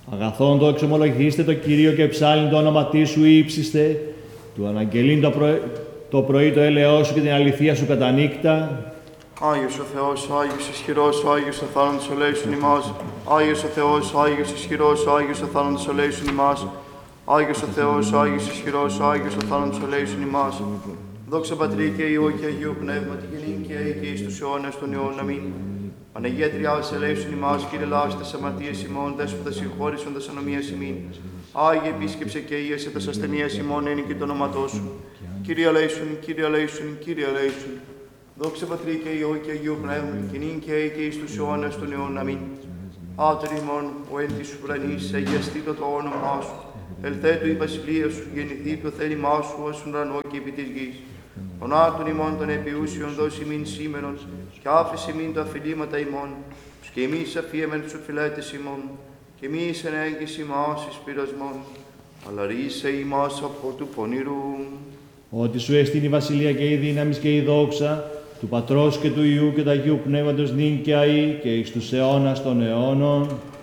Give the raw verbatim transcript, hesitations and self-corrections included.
Αγαθόν το εξομολογηθήστε το Κυρίο και ψάλιν το όνομα τι σου ύψιστε, του αναγγελήν το, πρωί, το πρωί το έλεος σου και την αληθεία σου κατά νύχτα. Άγιος ο Θεός, ο Άγιος ισχυρός, ο Άγιος ο θάνατος ελέησον ημάς. Άγιος ο Θεός, ο Άγιος ισχυρός, ο Άγιος ο θάνατος ελέησον ημάς. Άγιος ο Θεός, ο Άγιος ισχυρός, ο Άγιος ο θάνατος ελέησον ημάς. Δόξα Πατρί και Υιό και Αγίου Πνεύματι και νυν και αεί και εις τους αιώνας των αιώνων. Αμήν. Παναγία Τριάδος ελέησον ημάς, Κύριε λάωσε τας αμαρτίες ημών, δέσποτα συγχώρησον τας ανομίας ημίν. Άγιε επίσκεψε και ίεσε τας ασθενείας ημών, εν και το όνοματό σου. Κύριε ελέησον, Κύριε ελέησον, Κύριε ελέησον. Δόξα Πατρί και Υιό και Αγίου Πνεύματι και νυν και αεί και εις τους αιώνας των αιώνων. Αμήν. Πάτερ ημών, ο εν της ουρανής, αγιαστήτω το όνομά σου. Ελθέτω η βασιλεία σου, γεννηθεί το θέλημά σου, ως ουρανό και επί της γης. Των άρτων ημών των επιούσιων δώσει μην σήμερον, και άφησε μην τα αφιλήματα ημών, τους και εμείς αφιέμεν τους οφειλέτες ημών, και εμείς εν έγκυς ημάς εις πειρασμόν, αλλά ρίσε ημάς από του πονηρού. Ότι σου εστίν η βασιλεία και η δύναμη και η δόξα, του Πατρός και του Υιού και του Αγίου Πνεύματος νυν και αεί και εις τους αιώνας των αιώνων.